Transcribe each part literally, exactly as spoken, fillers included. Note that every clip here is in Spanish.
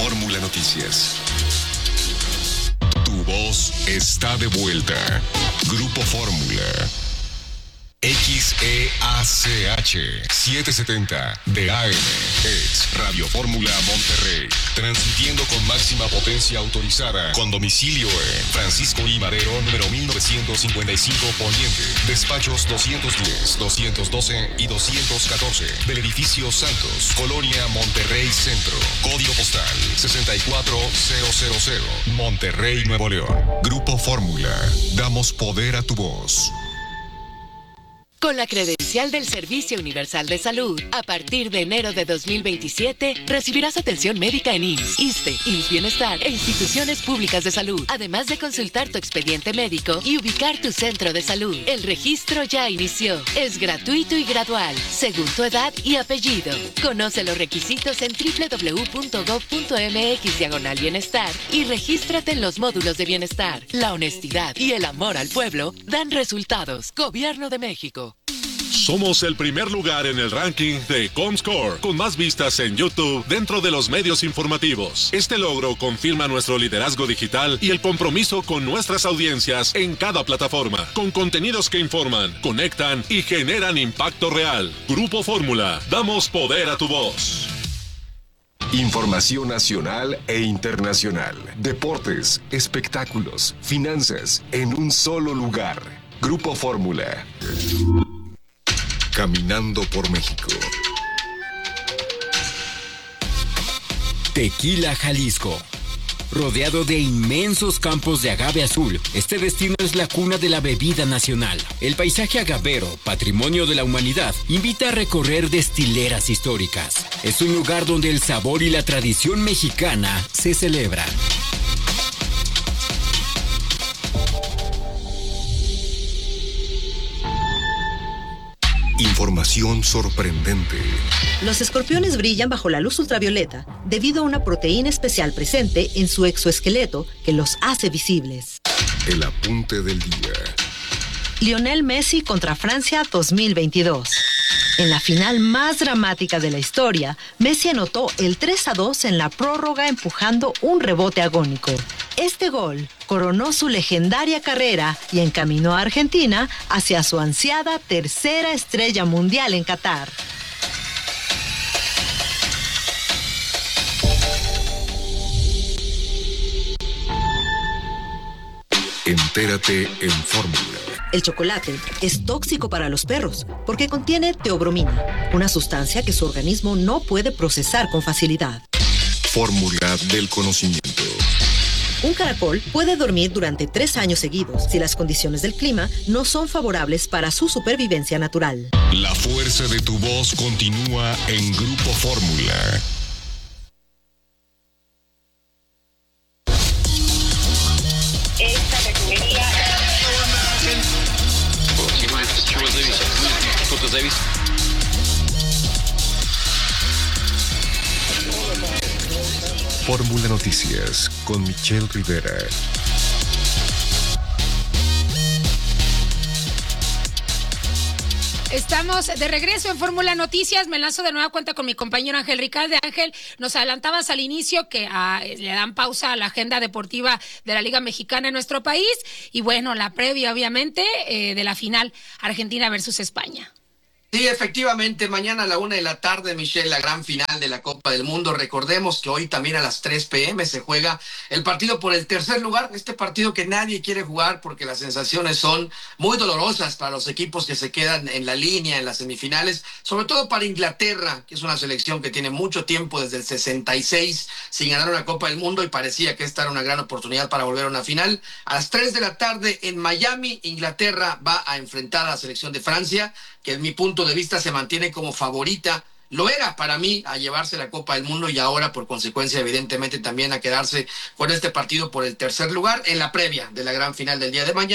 Fórmula Noticias. Tu voz está de vuelta. Grupo Fórmula. X E A C H setecientos setenta de A M es Radio Fórmula Monterrey, transmitiendo con máxima potencia autorizada, con domicilio en Francisco I. Madero, número mil novecientos cincuenta y cinco Poniente, despachos doscientos diez, doscientos doce y doscientos catorce del edificio Santos, Colonia Monterrey Centro, código postal sesenta y cuatro mil, Monterrey, Nuevo León. Grupo Fórmula, damos poder a tu voz. Con la credencial del Servicio Universal de Salud, a partir de enero de dos mil veintisiete, recibirás atención médica en I M S S, ISSSTE, I M S S Bienestar e instituciones públicas de salud, además de consultar tu expediente médico y ubicar tu centro de salud. El registro ya inició. Es gratuito y gradual, según tu edad y apellido. Conoce los requisitos en doble u doble u doble u punto gob punto eme equis diagonal bienestar y regístrate en los módulos de bienestar. La honestidad y el amor al pueblo dan resultados. Gobierno de México. Somos el primer lugar en el ranking de Comscore, con más vistas en YouTube dentro de los medios informativos. Este logro confirma nuestro liderazgo digital y el compromiso con nuestras audiencias en cada plataforma, con contenidos que informan, conectan y generan impacto real. Grupo Fórmula, damos poder a tu voz. Información nacional e internacional, deportes, espectáculos, finanzas, en un solo lugar. Grupo Fórmula. Caminando por México. Tequila, Jalisco. Rodeado de inmensos campos de agave azul, este destino es la cuna de la bebida nacional. El paisaje agavero, patrimonio de la humanidad, invita a recorrer destileras históricas. Es un lugar donde el sabor y la tradición mexicana se celebran. Información sorprendente. Los escorpiones brillan bajo la luz ultravioleta debido a una proteína especial presente en su exoesqueleto que los hace visibles. El apunte del día. Lionel Messi contra Francia dos mil veintidós. En la final más dramática de la historia, Messi anotó el tres a dos en la prórroga empujando un rebote agónico. Este gol coronó su legendaria carrera y encaminó a Argentina hacia su ansiada tercera estrella mundial en Qatar. Entérate en Fórmula. El chocolate es tóxico para los perros porque contiene teobromina, una sustancia que su organismo no puede procesar con facilidad. Fórmula del conocimiento. Un caracol puede dormir durante tres años seguidos si las condiciones del clima no son favorables para su supervivencia natural. La fuerza de tu voz continúa en Grupo Fórmula. Esta refinería... Fórmula Noticias con Michelle Rivera. Estamos de regreso en Fórmula Noticias. Me lanzo de nueva cuenta con mi compañero Ángel Ricalde. Ángel, nos adelantabas al inicio que uh, le dan pausa a la agenda deportiva de la Liga Mexicana en nuestro país. Y bueno, la previa, obviamente, eh, de la final Argentina versus España. Sí, efectivamente, mañana a la una de la tarde, Michelle, la gran final de la Copa del Mundo. Recordemos que hoy también a las tres p.m. se juega el partido por el tercer lugar. Este partido que nadie quiere jugar porque las sensaciones son muy dolorosas para los equipos que se quedan en la línea, en las semifinales. Sobre todo para Inglaterra, que es una selección que tiene mucho tiempo, desde el sesenta y seis, sin ganar una Copa del Mundo. Y parecía que esta era una gran oportunidad para volver a una final. A las tres de la tarde en Miami, Inglaterra va a enfrentar a la selección de Francia, que en mi punto de vista se mantiene como favorita, lo era para mí, a llevarse la Copa del Mundo y ahora por consecuencia evidentemente también a quedarse con este partido por el tercer lugar en la previa de la gran final del día de mañana.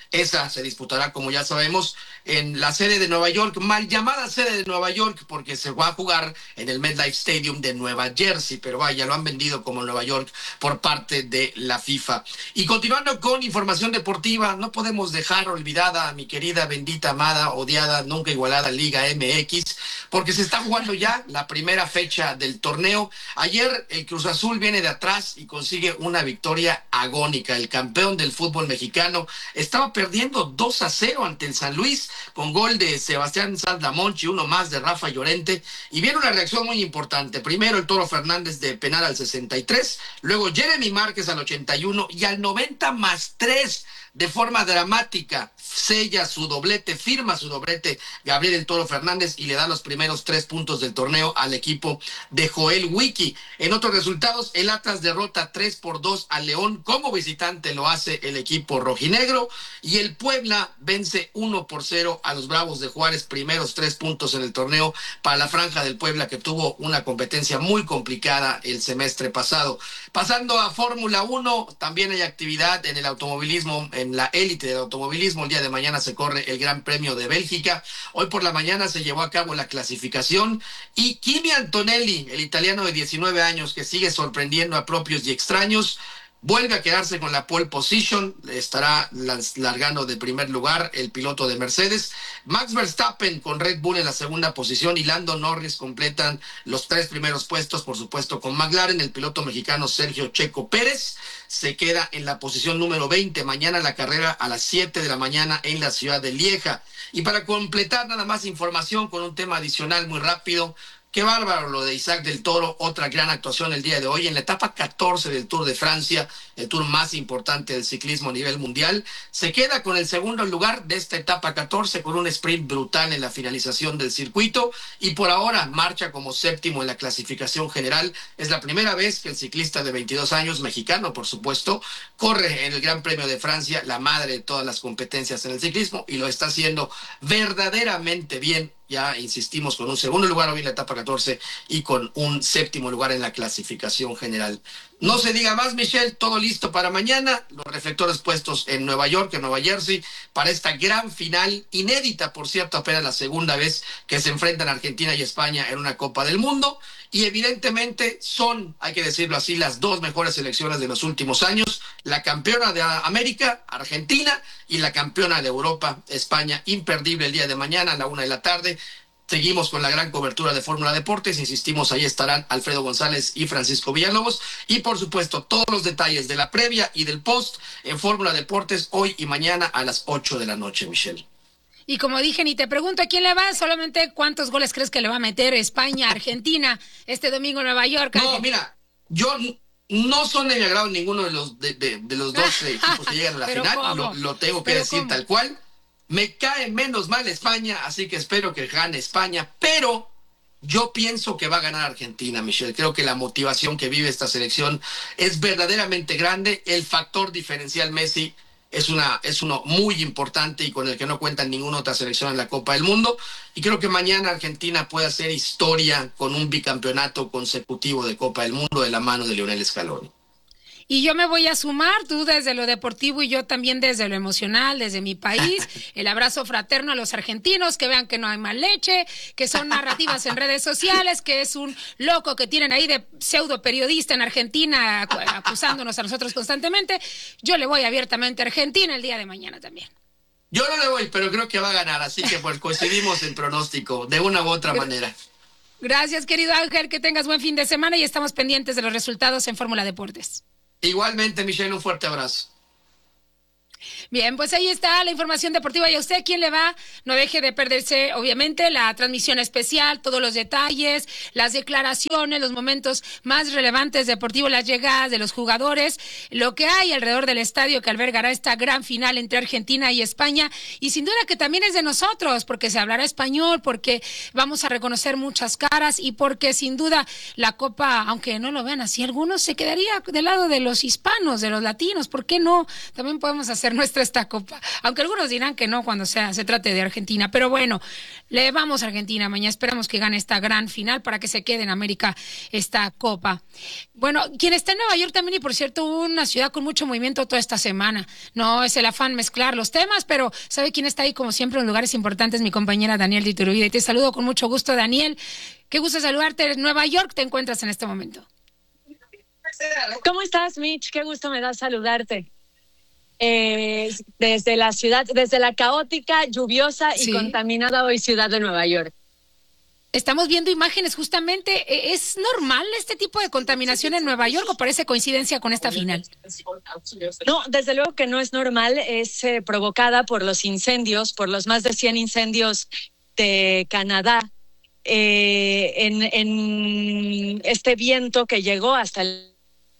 Esa se disputará, como ya sabemos, en la sede de Nueva York, mal llamada sede de Nueva York, porque se va a jugar en el MetLife Stadium de Nueva Jersey, pero vaya, lo han vendido como Nueva York por parte de la FIFA. Y continuando con información deportiva, no podemos dejar olvidada a mi querida, bendita, amada, odiada, nunca igualada Liga M X, porque se está jugando ya la primera fecha del torneo. Ayer el Cruz Azul viene de atrás y consigue una victoria agónica. El campeón del fútbol mexicano estaba perdiendo dos a cero ante el San Luis con gol de Sebastián Sandamonchi, uno más de Rafa Llorente, y viene una reacción muy importante. Primero el Toro Fernández de penal al sesenta y tres, luego Jeremy Márquez al ochenta y uno y al noventa más tres de forma dramática sella su doblete, firma su doblete Gabriel el Toro Fernández y le da los primeros tres puntos del torneo al equipo de Joel Wiki. En otros resultados, el Atlas derrota tres por dos al León, como visitante lo hace el equipo rojinegro, y el Puebla vence uno por cero a los Bravos de Juárez, primeros tres puntos en el torneo para la franja del Puebla, que tuvo una competencia muy complicada el semestre pasado. Pasando a Fórmula uno, también hay actividad en el automovilismo, en la élite del automovilismo. El día de mañana se corre el Gran Premio de Bélgica. Hoy por la mañana se llevó a cabo la clasificación y Kimi Antonelli, el italiano de diecinueve años que sigue sorprendiendo a propios y extraños, vuelve a quedarse con la pole position, estará largando de primer lugar el piloto de Mercedes. Max Verstappen con Red Bull en la segunda posición y Lando Norris completan los tres primeros puestos, por supuesto con McLaren. El piloto mexicano Sergio Checo Pérez se queda en la posición número veinte. Mañana la carrera a las siete de la mañana en la ciudad de Lieja. Y para completar nada más información con un tema adicional muy rápido, qué bárbaro lo de Isaac del Toro, otra gran actuación el día de hoy en la etapa catorce del Tour de Francia, el tour más importante del ciclismo a nivel mundial. Se queda con el segundo lugar de esta etapa catorce con un sprint brutal en la finalización del circuito y por ahora marcha como séptimo en la clasificación general. Es la primera vez que el ciclista de veintidós años, mexicano por supuesto, corre en el Gran Premio de Francia, la madre de todas las competencias en el ciclismo, y lo está haciendo verdaderamente bien. Ya insistimos, con un segundo lugar hoy en la etapa catorce y con un séptimo lugar en la clasificación general. No se diga más, Michelle, todo listo para mañana. Los reflectores puestos en Nueva York, en Nueva Jersey, para esta gran final, inédita, por cierto, apenas la segunda vez que se enfrentan Argentina y España en una Copa del Mundo. Y evidentemente son, hay que decirlo así, las dos mejores selecciones de los últimos años. La campeona de América, Argentina, y la campeona de Europa, España. Imperdible el día de mañana a la una de la tarde. Seguimos con la gran cobertura de Fórmula Deportes. Insistimos, ahí estarán Alfredo González y Francisco Villalobos. Y por supuesto, todos los detalles de la previa y del post en Fórmula Deportes hoy y mañana a las ocho de la noche, Michelle. Y como dije, ni te pregunto a quién le va, solamente cuántos goles crees que le va a meter España, Argentina, este domingo en Nueva York. No, mira, yo no son de mi agrado ninguno de los, de, de, de los dos equipos que llegan a la final. Lo, lo tengo que decir ¿cómo? Tal cual. Me cae menos mal España, así que espero que gane España, pero yo pienso que va a ganar Argentina, Michelle. Creo que la motivación que vive esta selección es verdaderamente grande. El factor diferencial Messi es una es uno muy importante y con el que no cuenta ninguna otra selección en la Copa del Mundo. Y creo que mañana Argentina puede hacer historia con un bicampeonato consecutivo de Copa del Mundo de la mano de Lionel Scaloni. Y yo me voy a sumar, tú desde lo deportivo y yo también desde lo emocional, desde mi país. El abrazo fraterno a los argentinos, que vean que no hay mal leche, que son narrativas en redes sociales, que es un loco que tienen ahí de pseudo periodista en Argentina acusándonos a nosotros constantemente. Yo le voy abiertamente a Argentina el día de mañana también. Yo no le voy, pero creo que va a ganar, así que pues coincidimos en pronóstico, de una u otra manera. Gracias, querido Ángel, que tengas buen fin de semana y estamos pendientes de los resultados en Fórmula Deportes. Igualmente, Michelle, un fuerte abrazo. Bien, pues ahí está la información deportiva. ¿Y a usted quién le va? No deje de perderse, obviamente, la transmisión especial, todos los detalles, las declaraciones, los momentos más relevantes deportivos, las llegadas de los jugadores, lo que hay alrededor del estadio que albergará esta gran final entre Argentina y España. Y sin duda que también es de nosotros, porque se hablará español, porque vamos a reconocer muchas caras y porque sin duda la Copa, aunque no lo vean así, algunos se quedaría del lado de los hispanos, de los latinos. ¿Por qué no? También podemos hacer nuestra muestra esta copa. Aunque algunos dirán que no cuando sea, se trate de Argentina. Pero bueno, le vamos a Argentina mañana. Esperamos que gane esta gran final para que se quede en América esta copa. Bueno, quien está en Nueva York también, y por cierto, una ciudad con mucho movimiento toda esta semana. No es el afán mezclar los temas, pero ¿sabe quién está ahí como siempre en lugares importantes? Mi compañera Daniel de Iturbide. Y te saludo con mucho gusto, Daniel. Qué gusto saludarte. En Nueva York te encuentras en este momento. ¿Cómo estás, Mitch? Qué gusto me da saludarte. Eh, desde la ciudad, desde la caótica, lluviosa y sí. contaminada hoy ciudad de Nueva York. Estamos viendo imágenes justamente. ¿Es normal este tipo de contaminación en Nueva York o parece coincidencia con esta final? No, desde luego que no es normal. Es eh, provocada por los incendios, por los más de cien incendios de Canadá. Eh, en, en este viento que llegó hasta el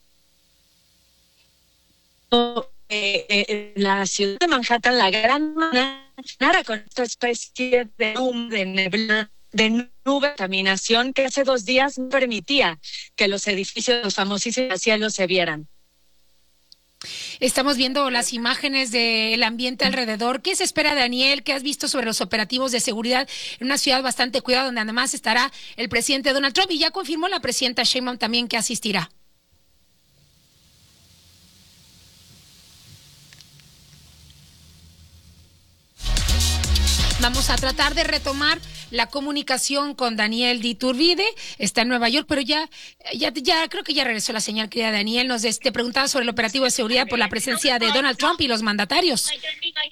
Eh, eh, la ciudad de Manhattan, la gran manera con esta especie de nube, de neblina, de nube, contaminación que hace dos días no permitía que los edificios, los famosísimos cielos se vieran. Estamos viendo las imágenes del ambiente alrededor. ¿Qué se espera, Daniel? ¿Qué has visto sobre los operativos de seguridad en una ciudad bastante cuidada, donde además estará el presidente Donald Trump y ya confirmó la presidenta Sheinbaum también que asistirá? Vamos a tratar de retomar la comunicación con Daniel de Iturbide. Está en Nueva York, pero ya, ya, ya creo que ya regresó la señal, querida Daniel. Nos te preguntaba sobre el operativo de seguridad por la presencia de Donald Trump y los mandatarios. Se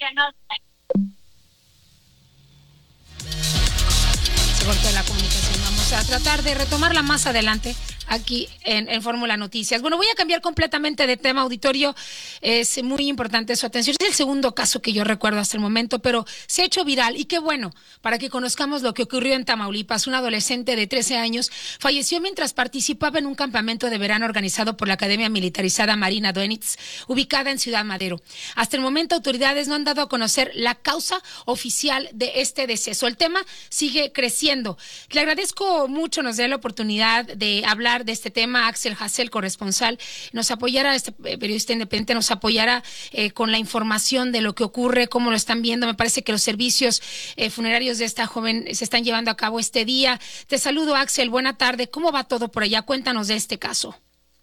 cortó la comunicación. Vamos a tratar de retomarla más adelante aquí en, en Fórmula Noticias. Bueno, voy a cambiar completamente de tema, auditorio. Es muy importante su atención. Es el segundo caso que yo recuerdo hasta el momento, pero se ha hecho viral y qué bueno para que conozcamos lo que ocurrió en Tamaulipas. Un adolescente de trece años falleció mientras participaba en un campamento de verano organizado por la Academia Militarizada Marina Dönitz, ubicada en Ciudad Madero. Hasta el momento, autoridades no han dado a conocer la causa oficial de este deceso. El tema sigue creciendo. Le agradezco mucho, nos dé la oportunidad de hablar de este tema. Axel Hassel, corresponsal, nos apoyará, este periodista independiente, nos apoyará eh, con la información de lo que ocurre, cómo lo están viendo. Me parece que los servicios eh, funerarios de esta joven se están llevando a cabo este día. Te saludo, Axel, buena tarde. ¿Cómo va todo por allá? Cuéntanos de este caso.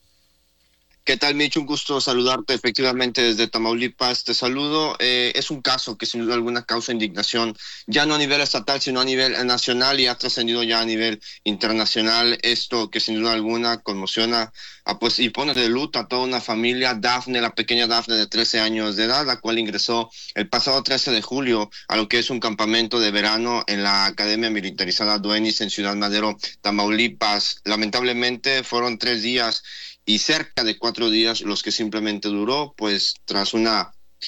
¿Qué tal, Mitch? Un gusto saludarte efectivamente desde Tamaulipas. Te saludo. Eh, es un caso que sin duda alguna causa indignación, ya no a nivel estatal, sino a nivel nacional y ha trascendido ya a nivel internacional. Esto que sin duda alguna conmociona a, pues, y pone de luto a toda una familia. Dafne, la pequeña Dafne de trece años de edad, la cual ingresó el pasado trece de julio a lo que es un campamento de verano en la Academia Militarizada Dönitz en Ciudad Madero, Tamaulipas. Lamentablemente fueron tres días y cerca de cuatro días los que simplemente duró, pues tras una,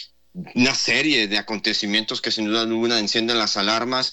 una serie de acontecimientos que sin duda alguna encienden las alarmas,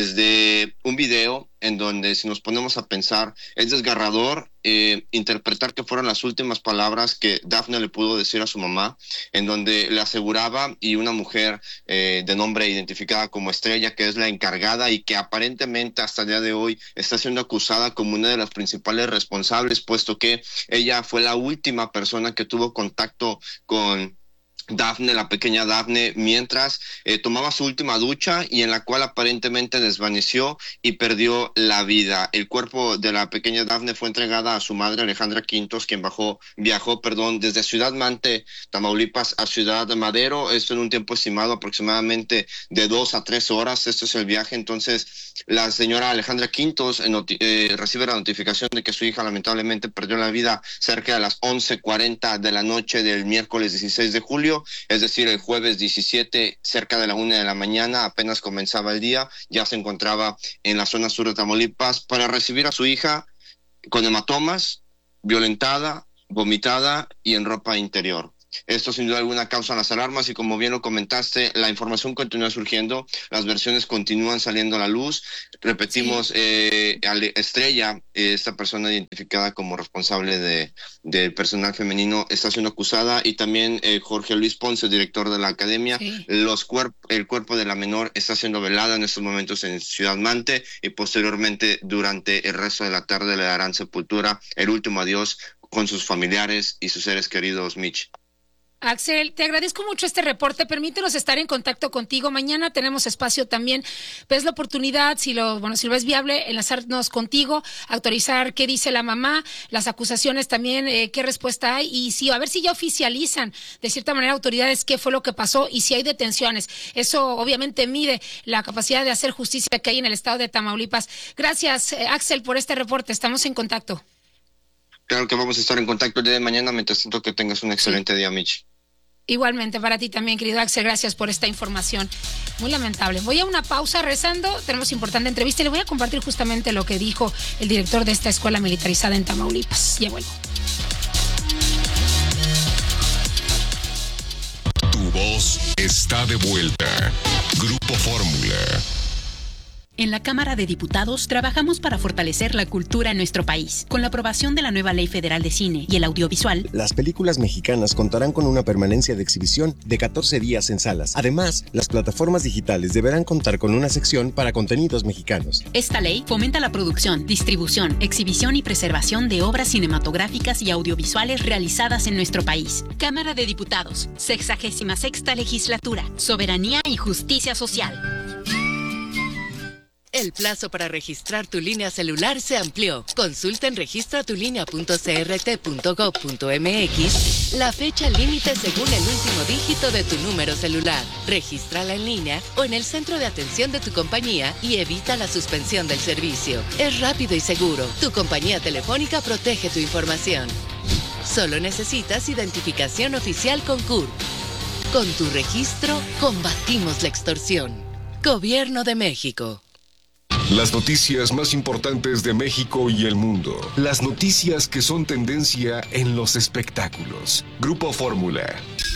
desde un video en donde, si nos ponemos a pensar, es desgarrador eh, interpretar que fueron las últimas palabras que Dafne le pudo decir a su mamá, en donde le aseguraba, y una mujer eh, de nombre identificada como Estrella, que es la encargada y que aparentemente hasta el día de hoy está siendo acusada como una de las principales responsables, puesto que ella fue la última persona que tuvo contacto con Dafne, la pequeña Dafne, mientras eh, tomaba su última ducha y en la cual aparentemente desvaneció y perdió la vida. El cuerpo de la pequeña Dafne fue entregada a su madre, Alejandra Quintos, quien bajó, viajó perdón, desde Ciudad Mante, Tamaulipas, a Ciudad Madero. Esto en un tiempo estimado aproximadamente de dos a tres horas. Esto es el viaje. Entonces, la señora Alejandra Quintos eh, noti- eh, recibe la notificación de que su hija lamentablemente perdió la vida cerca de las once cuarenta de la noche del miércoles dieciséis de julio. Es decir, el jueves diecisiete, cerca de la una de la mañana, apenas comenzaba el día, ya se encontraba en la zona sur de Tamaulipas para recibir a su hija con hematomas, violentada, vomitada y en ropa interior. Esto sin duda alguna causa las alarmas y como bien lo comentaste, la información continúa surgiendo, las versiones continúan saliendo a la luz. Repetimos, sí. eh, Estrella, esta persona identificada como responsable de del personal femenino, está siendo acusada y también eh, Jorge Luis Ponce, director de la academia. Sí. Los cuerp el cuerpo de la menor está siendo velada en estos momentos en Ciudad Mante y posteriormente durante el resto de la tarde le darán sepultura, el último adiós con sus familiares y sus seres queridos, Mitch. Axel, te agradezco mucho este reporte. Permítenos estar en contacto contigo. Mañana tenemos espacio también. Ves la oportunidad, si lo, bueno, si lo ves viable, enlazarnos contigo, autorizar qué dice la mamá, las acusaciones también, eh, qué respuesta hay, y si, a ver si ya oficializan de cierta manera autoridades qué fue lo que pasó y si hay detenciones. Eso obviamente mide la capacidad de hacer justicia que hay en el estado de Tamaulipas. Gracias, eh, Axel, por este reporte. Estamos en contacto. Claro que vamos a estar en contacto el día de mañana. Mientras tanto, que tengas un excelente sí. día, Michi. Igualmente para ti también, querido Axel, gracias por esta información. Muy lamentable. Voy a una pausa rezando, tenemos importante entrevista y le voy a compartir justamente lo que dijo el director de esta escuela militarizada en Tamaulipas. Ya vuelvo. Tu voz está de vuelta. Grupo Fórmula. En la Cámara de Diputados trabajamos para fortalecer la cultura en nuestro país. Con la aprobación de la nueva Ley Federal de Cine y el Audiovisual, las películas mexicanas contarán con una permanencia de exhibición de catorce días en salas. Además, las plataformas digitales deberán contar con una sección para contenidos mexicanos. Esta ley fomenta la producción, distribución, exhibición y preservación de obras cinematográficas y audiovisuales realizadas en nuestro país. Cámara de Diputados, sexagésima sexta legislatura, soberanía y justicia social. El plazo para registrar tu línea celular se amplió. Consulta en registra tu línea punto c r t punto gob punto m x la fecha límite según el último dígito de tu número celular. Regístrala en línea o en el centro de atención de tu compañía y evita la suspensión del servicio. Es rápido y seguro. Tu compañía telefónica protege tu información. Solo necesitas identificación oficial con C U R. Con tu registro, combatimos la extorsión. Gobierno de México. Las noticias más importantes de México y el mundo. Las noticias que son tendencia en los espectáculos. Grupo Fórmula.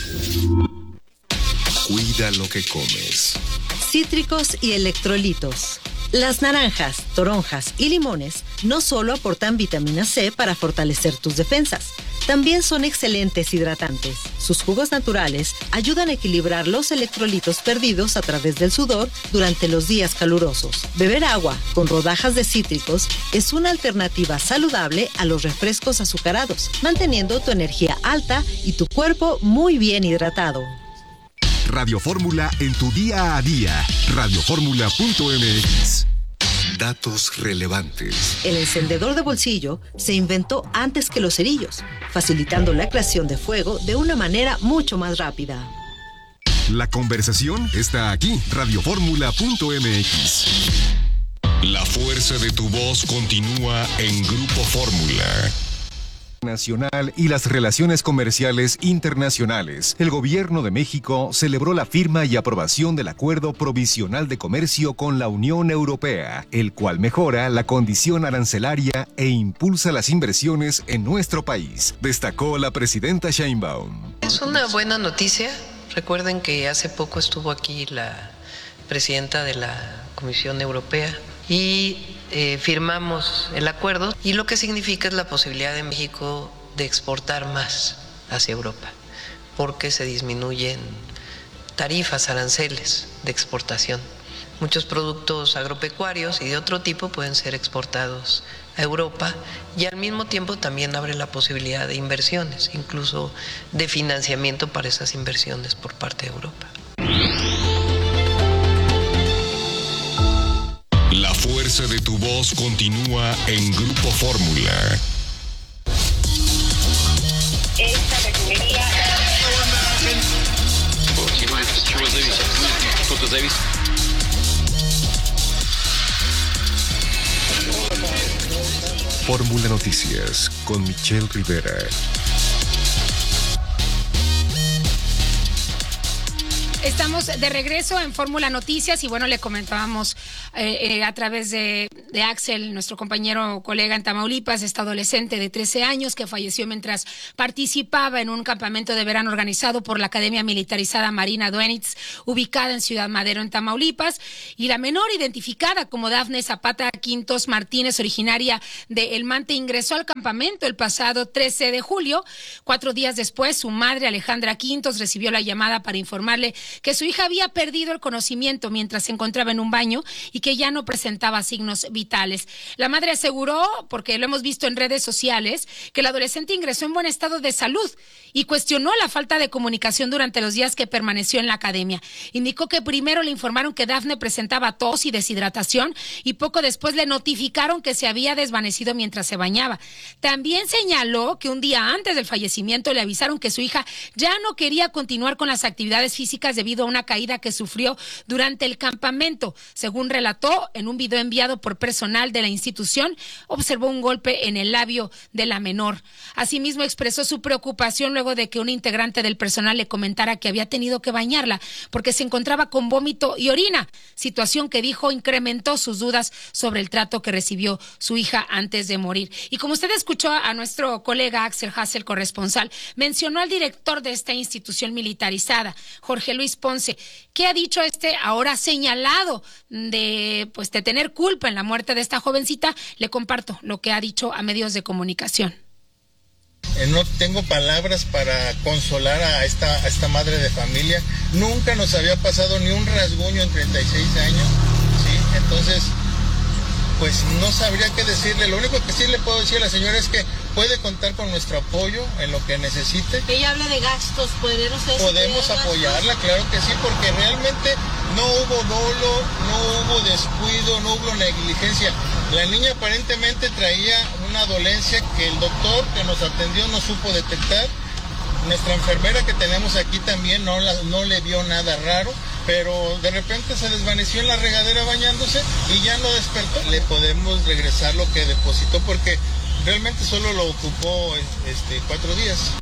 Cuida lo que comes. Cítricos y electrolitos. Las naranjas, toronjas y limones no solo aportan vitamina C para fortalecer tus defensas, también son excelentes hidratantes. Sus jugos naturales ayudan a equilibrar los electrolitos perdidos a través del sudor durante los días calurosos. Beber agua con rodajas de cítricos es una alternativa saludable a los refrescos azucarados, manteniendo tu energía alta y tu cuerpo muy bien hidratado. Radio Fórmula en tu día a día. radio fórmula punto m x. Datos relevantes. El encendedor de bolsillo se inventó antes que los cerillos, facilitando la creación de fuego de una manera mucho más rápida. La conversación está aquí. radio fórmula punto m x. La fuerza de tu voz continúa en Grupo Fórmula. Nacional y las relaciones comerciales internacionales. El Gobierno de México celebró la firma y aprobación del Acuerdo Provisional de Comercio con la Unión Europea, el cual mejora la condición arancelaria e impulsa las inversiones en nuestro país, destacó la presidenta Sheinbaum. Es una buena noticia. Recuerden que hace poco estuvo aquí la presidenta de la Comisión Europea y Eh, firmamos el acuerdo y lo que significa es la posibilidad de México de exportar más hacia Europa, porque se disminuyen tarifas, aranceles de exportación. Muchos productos agropecuarios y de otro tipo pueden ser exportados a Europa y al mismo tiempo también abre la posibilidad de inversiones, incluso de financiamiento para esas inversiones por parte de Europa. La fuerza de tu voz continúa en Grupo Fórmula. Esta refinería. Fórmula Noticias con Michelle Rivera. Estamos de regreso en Fórmula Noticias y bueno, le comentábamos eh, eh, a través de, de Axel, nuestro compañero colega en Tamaulipas, esta adolescente de trece años que falleció mientras participaba en un campamento de verano organizado por la Academia Militarizada Marina Duenitz, ubicada en Ciudad Madero, en Tamaulipas, y la menor, identificada como Dafne Zapata Quintos Martínez, originaria de El Mante, ingresó al campamento el pasado trece de julio. Cuatro días después, su madre, Alejandra Quintos, recibió la llamada para informarle que su hija había perdido el conocimiento mientras se encontraba en un baño y que ya no presentaba signos vitales. La madre aseguró, porque lo hemos visto en redes sociales, que el adolescente ingresó en buen estado de salud y cuestionó la falta de comunicación durante los días que permaneció en la academia. Indicó que primero le informaron que Dafne presentaba tos y deshidratación y poco después le notificaron que se había desvanecido mientras se bañaba. También señaló que un día antes del fallecimiento le avisaron que su hija ya no quería continuar con las actividades físicas debido a una caída que sufrió durante el campamento. Según relató en un video enviado por personal de la institución, observó un golpe en el labio de la menor. Asimismo, expresó su preocupación luego de que un integrante del personal le comentara que había tenido que bañarla porque se encontraba con vómito y orina, situación que dijo incrementó sus dudas sobre el trato que recibió su hija antes de morir. Y como usted escuchó a nuestro colega Axel Hassel, corresponsal, mencionó al director de esta institución militarizada, Jorge Luis Ponce, que ha dicho este ahora señalado de, pues, de tener culpa en la muerte de esta jovencita. Le comparto lo que ha dicho a medios de comunicación. Eh, no tengo palabras para consolar a esta, a esta madre de familia. Nunca nos había pasado ni un rasguño en treinta y seis años, ¿sí? Entonces, pues no sabría qué decirle. Lo único que sí le puedo decir a la señora es que puede contar con nuestro apoyo en lo que necesite. Ella habla de gastos, ¿pueden ustedes Podemos apoyarla, gastos? Claro que sí, porque realmente no hubo dolo, no hubo descuido, no hubo negligencia. La niña aparentemente traía una dolencia que el doctor que nos atendió no supo detectar. Nuestra enfermera que tenemos aquí también no, la, no le vio nada raro, pero de repente se desvaneció en la regadera bañándose y ya no despertó. Le podemos regresar lo que depositó porque realmente solo lo ocupó este, cuatro días.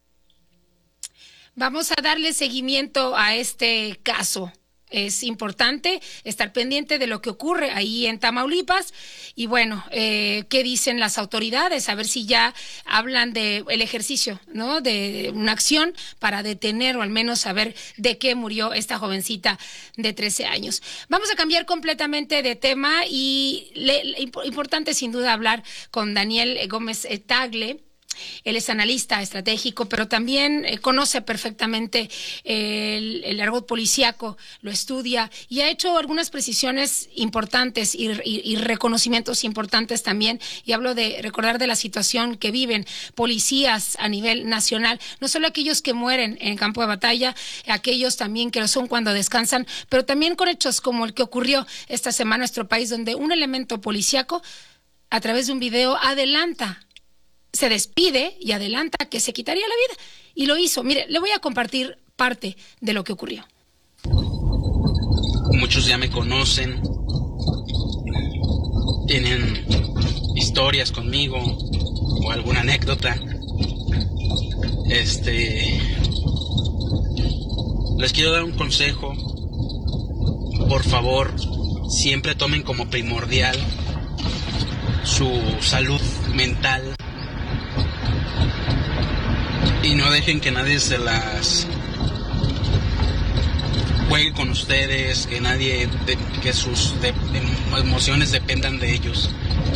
Vamos a darle seguimiento a este caso. Es importante estar pendiente de lo que ocurre ahí en Tamaulipas y bueno, eh, ¿qué dicen las autoridades? A ver si ya hablan de el ejercicio, ¿no? De una acción para detener o al menos saber de qué murió esta jovencita de trece años. Vamos a cambiar completamente de tema y le, le, importante sin duda hablar con Daniel Gómez Tagle. Él es analista estratégico, pero también eh, conoce perfectamente eh, el, el argot policíaco, lo estudia y ha hecho algunas precisiones importantes y, y, y reconocimientos importantes también. Y hablo de recordar de la situación que viven policías a nivel nacional, no solo aquellos que mueren en campo de batalla, aquellos también que lo son cuando descansan, pero también con hechos como el que ocurrió esta semana en nuestro país, donde un elemento policíaco, a través de un video, adelanta se despide y adelanta que se quitaría la vida. Y lo hizo. Mire, le voy a compartir parte de lo que ocurrió. Muchos ya me conocen, tienen historias conmigo o alguna anécdota. Este, les quiero dar un consejo. Por favor, siempre tomen como primordial su salud mental. Y no dejen que nadie se las juegue con ustedes, que nadie, de, que sus de, de emociones dependan de ellos.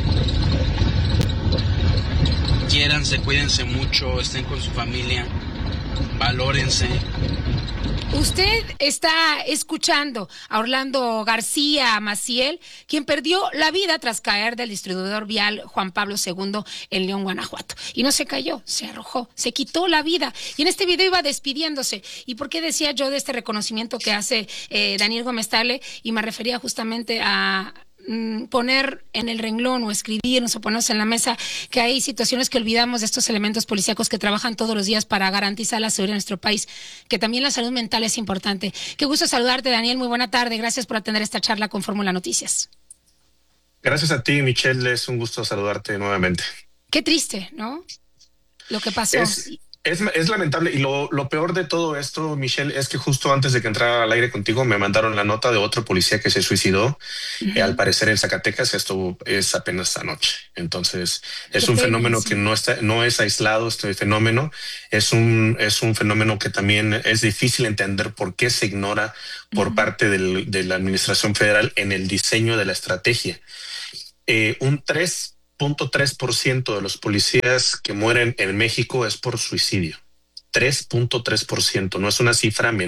Quiéranse, cuídense mucho, estén con su familia, valórense. Usted está escuchando a Orlando García Maciel, quien perdió la vida tras caer del distribuidor vial Juan Pablo segundo en León, Guanajuato. Y no se cayó, se arrojó, se quitó la vida. Y en este video iba despidiéndose. ¿Y por qué decía yo de este reconocimiento que hace eh, Daniel Gómez Tagle? Y me refería justamente a poner en el renglón o escribirnos o ponernos en la mesa que hay situaciones que olvidamos de estos elementos policíacos que trabajan todos los días para garantizar la seguridad de nuestro país, que también la salud mental es importante. Qué gusto saludarte, Daniel, muy buena tarde, gracias por atender esta charla con Fórmula Noticias. Gracias a ti, Michelle, es un gusto saludarte nuevamente. Qué triste, ¿no? Lo que pasó. Es... Es, es lamentable y lo, lo peor de todo esto, Michelle, es que justo antes de que entrara al aire contigo me mandaron la nota de otro policía que se suicidó, uh-huh. eh, al parecer en Zacatecas. Esto es apenas anoche. Entonces es un fenómeno que no está, no es aislado. Este fenómeno es un, es un fenómeno que también es difícil entender por qué se ignora por uh-huh. parte del, de la administración federal en el diseño de la estrategia. Eh, un tres punto tres por ciento de los policías que mueren en México es por suicidio. tres punto tres por ciento, no es una cifra menor.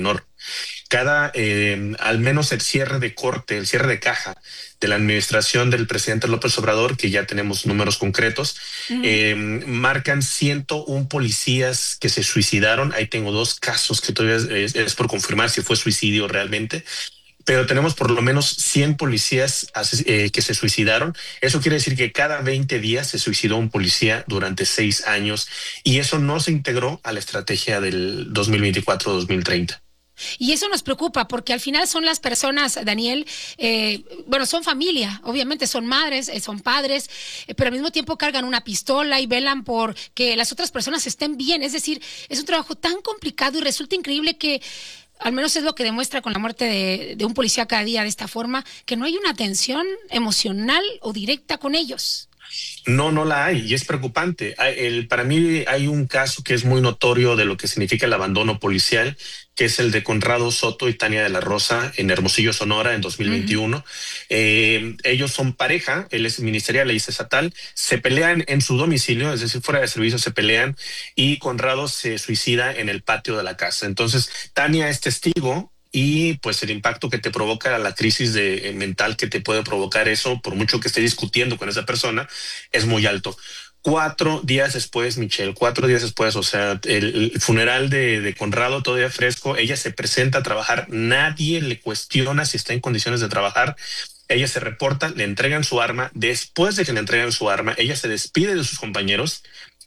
Cada, eh, al menos el cierre de corte, el cierre de caja de la administración del presidente López Obrador, que ya tenemos números concretos, uh-huh. eh, marcan ciento un policías que se suicidaron. Ahí tengo dos casos que todavía es, es por confirmar si fue suicidio realmente. Pero tenemos por lo menos cien policías eh, que se suicidaron. Eso quiere decir que cada veinte días se suicidó un policía durante seis años y eso no se integró a la estrategia del dos mil veinticuatro dos mil treinta. Y eso nos preocupa porque al final son las personas, Daniel, eh, bueno, son familia, obviamente son madres, eh, son padres, eh, pero al mismo tiempo cargan una pistola y velan por que las otras personas estén bien. Es decir, es un trabajo tan complicado y resulta increíble que, al menos es lo que demuestra con la muerte de, de un policía cada día de esta forma, que no hay una atención emocional o directa con ellos. No, no la hay y es preocupante. El, para mí hay un caso que es muy notorio de lo que significa el abandono policial, que es el de Conrado Soto y Tania de la Rosa en Hermosillo, Sonora, en dos mil veintiuno. Uh-huh. Eh, ellos son pareja, él es ministerial, ella es estatal, se pelean en su domicilio, es decir, fuera de servicio se pelean y Conrado se suicida en el patio de la casa. Entonces, Tania es testigo. Y pues el impacto que te provoca, la crisis de, eh, mental que te puede provocar eso, por mucho que esté discutiendo con esa persona, es muy alto. Cuatro días después, Michelle, cuatro días después, o sea, el, el funeral de, de Conrado todavía fresco, ella se presenta a trabajar, nadie le cuestiona si está en condiciones de trabajar. Ella se reporta, le entregan su arma, después de que le entregan su arma, ella se despide de sus compañeros.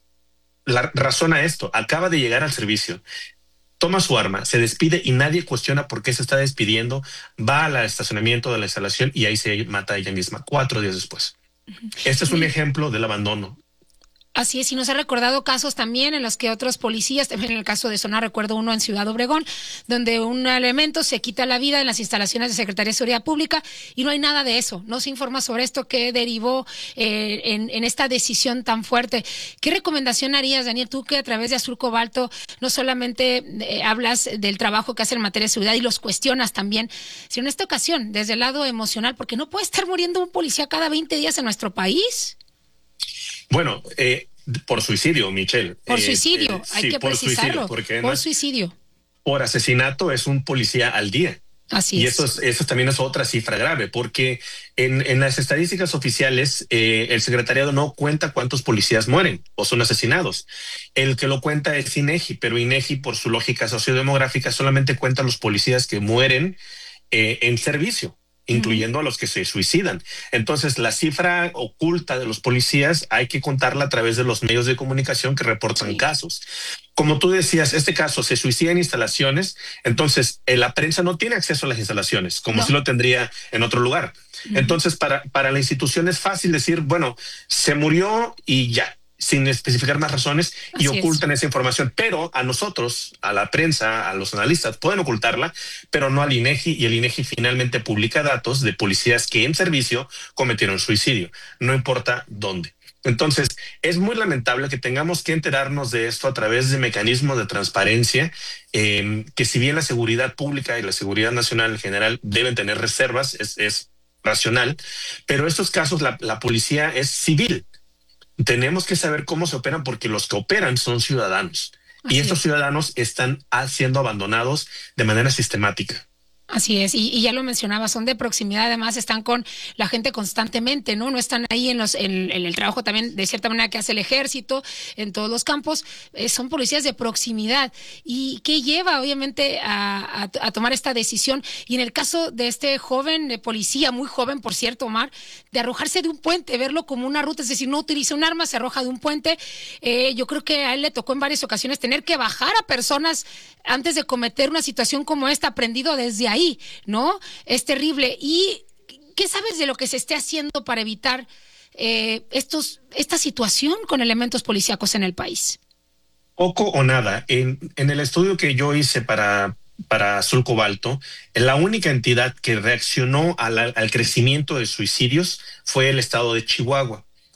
La razona esto, acaba de llegar al servicio. Toma su arma, se despide y nadie cuestiona por qué se está despidiendo, va al estacionamiento de la instalación y ahí se mata ella misma, cuatro días después. Este es un ejemplo del abandono. Así es, y nos ha recordado casos también en los que otros policías, también en el caso de Sonora, recuerdo uno en Ciudad Obregón, donde un elemento se quita la vida en las instalaciones de Secretaría de Seguridad Pública y no hay nada de eso, no se informa sobre esto que derivó eh, en, en esta decisión tan fuerte. ¿Qué recomendación harías, Daniel, tú que a través de Azul Cobalto no solamente eh, hablas del trabajo que hace en materia de seguridad y los cuestionas también, sino en esta ocasión, desde el lado emocional, porque no puede estar muriendo un policía cada veinte días en nuestro país? Bueno, eh, por suicidio, Michelle. Por eh, suicidio, eh, hay sí, que por precisarlo. Suicidio, porque por suicidio. Por asesinato es un policía al día. Así y es. eso, es, eso también es otra cifra grave, porque en, en las estadísticas oficiales eh, el secretariado no cuenta cuántos policías mueren o son asesinados. El que lo cuenta es INEGI, pero INEGI, por su lógica sociodemográfica, solamente cuenta los policías que mueren eh, en servicio, incluyendo a los que se suicidan. Entonces, la cifra oculta de los policías hay que contarla a través de los medios de comunicación que reportan sí. casos. Como tú decías, este caso se suicida en instalaciones, entonces eh, la prensa no tiene acceso a las instalaciones, como no. si lo tendría en otro lugar. Uh-huh. Entonces, para, para la institución es fácil decir, bueno, se murió y ya, sin especificar más razones, Así y ocultan es. esa información. Pero a nosotros, a la prensa, a los analistas, pueden ocultarla, pero no al INEGI, y el INEGI finalmente publica datos de policías que en servicio cometieron suicidio, no importa dónde. Entonces, es muy lamentable que tengamos que enterarnos de esto a través de mecanismos de transparencia, eh, que si bien la seguridad pública y la seguridad nacional en general deben tener reservas, es, es racional, pero estos casos la, la policía es civil. Tenemos que saber cómo se operan porque los que operan son ciudadanos. Así y estos es. ciudadanos están siendo abandonados de manera sistemática. Así es, y, y ya lo mencionaba, son de proximidad, además están con la gente constantemente, ¿no? No están ahí en los en, en el trabajo también, de cierta manera, que hace el ejército en todos los campos, eh, son policías de proximidad. ¿Y qué lleva, obviamente, a, a, a tomar esta decisión? Y en el caso de este joven de policía, muy joven, por cierto, Omar, de arrojarse de un puente, verlo como una ruta, es decir, no utiliza un arma, se arroja de un puente. Eh, yo creo que a él le tocó en varias ocasiones tener que bajar a personas antes de cometer una situación como esta, aprendido desde ahí. Ahí, ¿no? Es terrible. ¿Y qué sabes de lo que se esté haciendo para evitar eh, estos, esta situación con elementos policíacos en el país? Poco o nada. En, en el estudio que yo hice para, para Azul Cobalto, la única entidad que reaccionó al, al crecimiento de suicidios fue el estado de Chihuahua.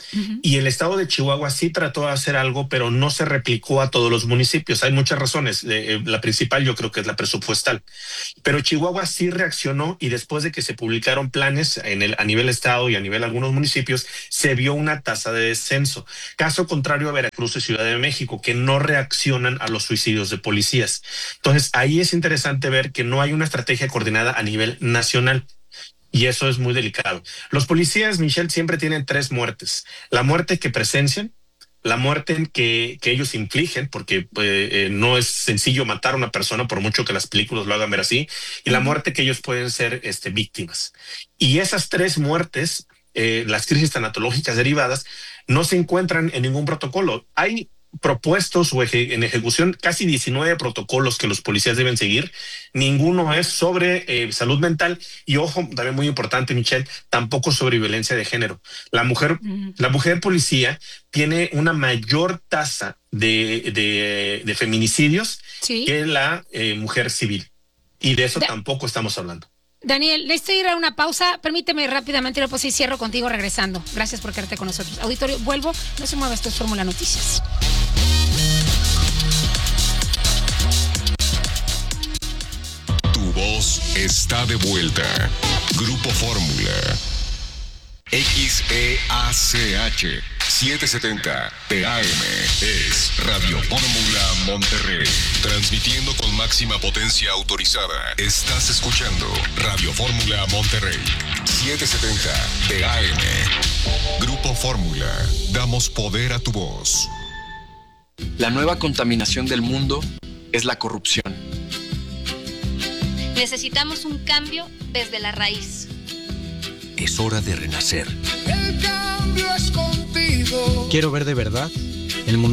Uh-huh. Y el estado de Chihuahua sí trató de hacer algo, pero no se replicó a todos los municipios. Hay muchas razones. Eh, la principal yo creo que es la presupuestal. Pero Chihuahua sí reaccionó y después de que se publicaron planes en el, a nivel estado y a nivel de algunos municipios, se vio una tasa de descenso. Caso contrario a Veracruz y Ciudad de México, que no reaccionan a los suicidios de policías. Entonces, ahí es interesante ver que no hay una estrategia coordinada a nivel nacional. Y eso es muy delicado. Los policías, Michelle, siempre tienen tres muertes. La muerte que presencian, la muerte que, que ellos infligen, porque eh, no es sencillo matar a una persona por mucho que las películas lo hagan ver así, y la muerte que ellos pueden ser este, víctimas. Y esas tres muertes, eh, las crisis tanatológicas derivadas, no se encuentran en ningún protocolo. Hay propuestos o eje, en ejecución casi diecinueve protocolos que los policías deben seguir. Ninguno es sobre eh, salud mental y, ojo, también muy importante, Michelle, tampoco sobre violencia de género. La mujer, uh-huh. la mujer policía tiene una mayor tasa de, de, de feminicidios ¿Sí? que la eh, mujer civil. Y de eso da- tampoco estamos hablando. Daniel, necesito ir a una pausa. Permíteme rápidamente, pues sí, cierro contigo regresando. Gracias por quedarte con nosotros. Auditorio, vuelvo. No se mueva, esto es Fórmula Noticias. Tu voz está de vuelta. Grupo Fórmula. X E A C H setecientos setenta P A M es Radio Fórmula Monterrey. Transmitiendo con máxima potencia autorizada. Estás escuchando Radio Fórmula Monterrey. setecientos setenta P A M. Grupo Fórmula. Damos poder a tu voz. La nueva contaminación del mundo es la corrupción. Necesitamos un cambio desde la raíz. Es hora de renacer. El cambio es contigo. Quiero ver de verdad